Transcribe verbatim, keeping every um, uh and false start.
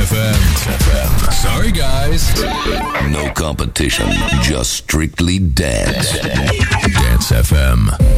F M. Sorry, guys. No competition, just strictly dance. Dance F M.